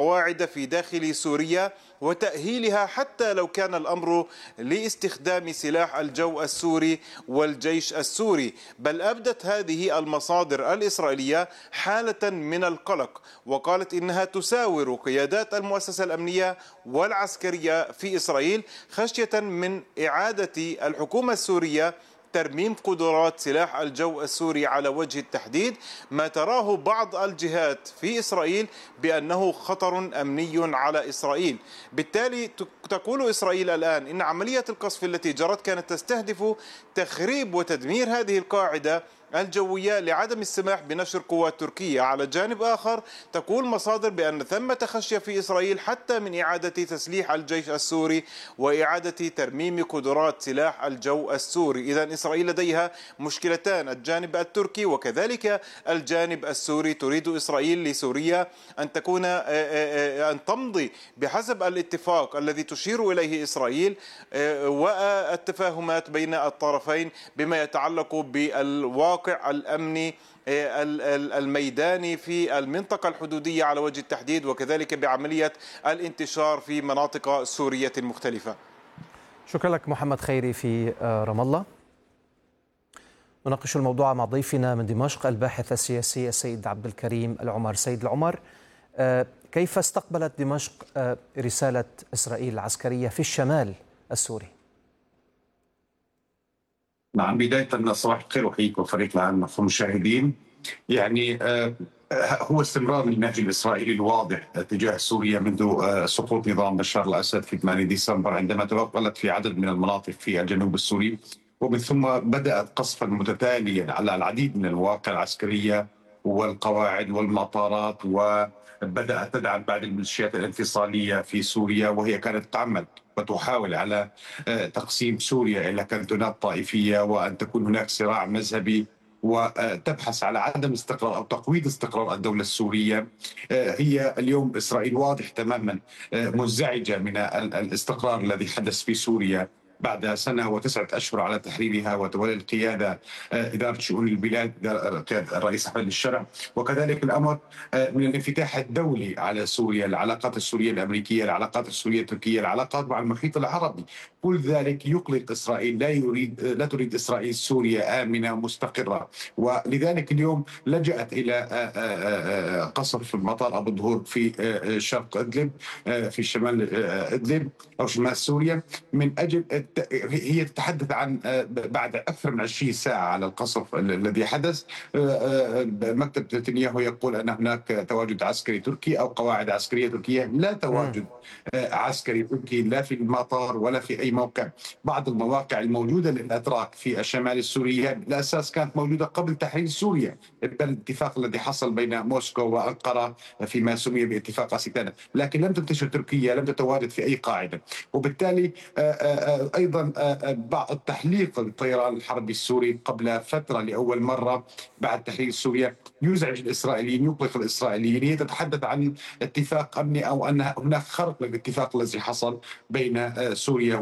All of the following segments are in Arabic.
قواعد في داخل سوريا وتأهيلها، حتى لو كان الأمر لاستخدام سلاح الجو السوري والجيش السوري. بل أبدت هذه المصادر الإسرائيلية حالة من القلق، وقالت إنها تساور قيادات المؤسسة الأمنية والعسكرية في إسرائيل خشية من إعادة الحكومة السورية ترميم قدرات سلاح الجو السوري على وجه التحديد، ما تراه بعض الجهات في إسرائيل بأنه خطر أمني على إسرائيل. بالتالي تقول إسرائيل الآن إن عملية القصف التي جرت كانت تستهدف تخريب وتدمير هذه القاعدة الجوية لعدم السماح بنشر قوات تركية. على جانب آخر تقول مصادر بأن ثمة خشية في إسرائيل حتى من إعادة تسليح الجيش السوري وإعادة ترميم قدرات سلاح الجو السوري. إذن إسرائيل لديها مشكلتان، الجانب التركي وكذلك الجانب السوري. تريد إسرائيل لسوريا أن تمضي بحسب الاتفاق الذي تشير إليه إسرائيل والتفاهمات بين الطرفين بما يتعلق بالواقع الأمني الميداني في المنطقة الحدودية على وجه التحديد، وكذلك بعملية الانتشار في مناطق سورية مختلفة. شكرا لك محمد خيري في رام الله. نناقش الموضوع مع ضيفنا من دمشق الباحث السياسي السيد عبد الكريم العمر. سيد العمر، كيف استقبلت دمشق رسالة إسرائيل العسكرية في الشمال السوري؟ نعم، بداية صباح الخير وحييك وفريق العمل والمشاهدين. يعني هو استمرار للنهج الإسرائيلي الواضح تجاه سوريا منذ سقوط نظام بشار الأسد في 8 ديسمبر، عندما توغلت في عدد من المناطق في الجنوب السوري، ومن ثم بدأت قصفا متتاليا على العديد من المواقع العسكرية والقواعد والمطارات، وبدأت تدعم بعض الميليشيات الانفصالية في سوريا، وهي كانت تعمل وتحاول على تقسيم سوريا إلى كانتونات طائفية وأن تكون هناك صراع مذهبي، وتبحث على عدم استقرار أو تقويض استقرار الدولة السورية. هي اليوم إسرائيل واضح تماما منزعجة من الاستقرار الذي حدث في سوريا بعد سنة و9 أشهر على تحريرها وتولي القيادة إدارة شؤون البلاد قيادة الرئيس أحمد الشرع، وكذلك الأمر من الانفتاح الدولي على سوريا، العلاقات السورية الأمريكية، العلاقات السورية التركية، العلاقات مع المحيط العربي. كل ذلك يقلق إسرائيل. لا تريد إسرائيل سوريا آمنة مستقرة، ولذلك اليوم لجأت إلى قصف مطار أبو الظهور في شرق إدلب، في شمال إدلب أو شمال سوريا، من أجل هي تتحدث عن بعد أكثر من 20 ساعة على القصف الذي حدث. مكتب نتنياهو يقول أن هناك تواجد عسكري تركي أو قواعد عسكرية تركية. لا تواجد عسكري تركي لا في المطار ولا في أي موقع. بعض المواقع الموجودة للأتراك في الشمال السوري بالأساس كانت موجودة قبل تحرير سوريا، الاتفاق الذي حصل بين موسكو وأنقرة فيما سمي باتفاق أستانا، لكن لم تنتشر تركيا، لم تتواجد في أي قاعدة. وبالتالي أيضا بعد تحليق الطيران الحربي السوري قبل فترة لأول مرة بعد تحرير سوريا يزعج الإسرائيليين، يقلق الإسرائيليين. هي تتحدث عن اتفاق أمني أو أن هناك خرق للاتفاق الذي حصل بين سوريا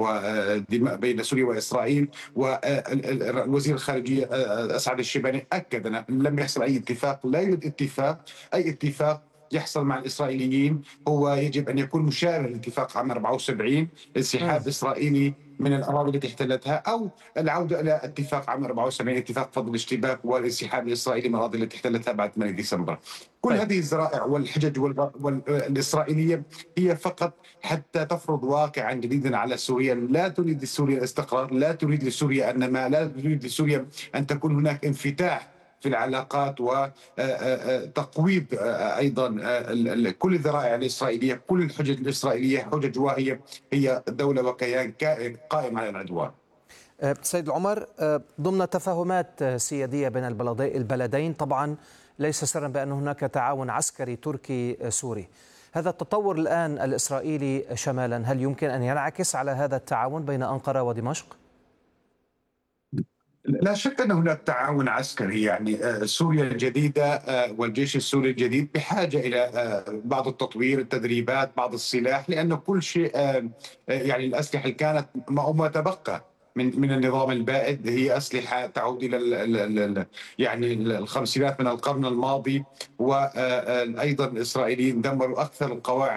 وإسرائيل. ووزير الخارجية أسعد الشيباني أكد أن لم يحصل أي اتفاق، لا يوجد اتفاق. أي اتفاق يحصل مع الإسرائيليين هو يجب أن يكون مشابه لاتفاق عام 74، انسحاب إسرائيلي من الأراضي التي احتلتها، أو العودة إلى اتفاق عام 74 اتفاق فض الاشتباك والانسحاب الإسرائيلي من الأراضي التي احتلتها بعد 8 ديسمبر. كل هذه الذرائع والحجج الإسرائيلية هي فقط حتى تفرض واقعا جديدا على سوريا. لا تريد لسوريا الاستقرار، لا تريد لسوريا النماء، لا تريد لسوريا أن تكون هناك انفتاح في العلاقات وتقويض أيضا كل الذرائع الإسرائيلية. كل الحجج الإسرائيلية حجج واهية، هي دولة وكيان قائم على العدوان. سيد العمر، ضمن تفاهمات سيادية بين البلدين طبعا ليس سرا بأن هناك تعاون عسكري تركي سوري. هذا التطور الآن الإسرائيلي شمالا هل يمكن أن ينعكس على هذا التعاون بين أنقرة ودمشق؟ لا شك أن هناك تعاون عسكري. يعني سوريا الجديدة والجيش السوري الجديد بحاجة إلى بعض التطوير، التدريبات، بعض السلاح، لأن كل شيء يعني الأسلحة اللي كانت ما تبقى من النظام البائد هي أسلحة تعود إلى يعني الخمسينات من القرن الماضي. وأيضا الإسرائيليين دمروا أكثر القواعد